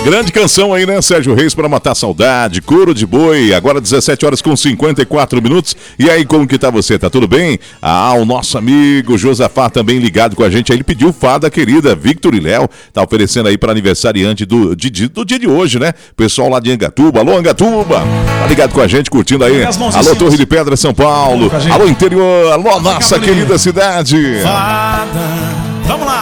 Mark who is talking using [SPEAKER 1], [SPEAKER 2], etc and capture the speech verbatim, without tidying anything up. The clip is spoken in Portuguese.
[SPEAKER 1] Grande canção aí, né? Sérgio Reis, Pra Matar a Saudade, Couro de Boi, agora dezessete horas com cinquenta e quatro minutos. E aí, como que tá você? Tá tudo bem? Ah, o nosso amigo Josafá também ligado com a gente. Aí ele pediu o Fá da querida Victor e Léo, tá oferecendo aí para aniversariante do, de, do dia de hoje, né? Pessoal lá de Angatuba. Alô, Angatuba! Tá ligado com a gente, curtindo aí. Alô, Torre de Pedra, São Paulo. Alô, interior. Alô, nossa querida cidade.
[SPEAKER 2] Fada. Vamos lá.